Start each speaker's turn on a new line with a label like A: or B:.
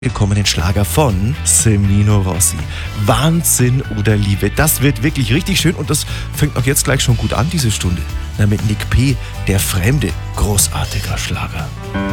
A: Willkommenen Schlager von Semino Rossi. Wahnsinn oder Liebe. Das wird wirklich richtig schön und das fängt auch jetzt gleich schon gut an, diese Stunde. Na, mit Nick P., der Fremde. Großartiger Schlager.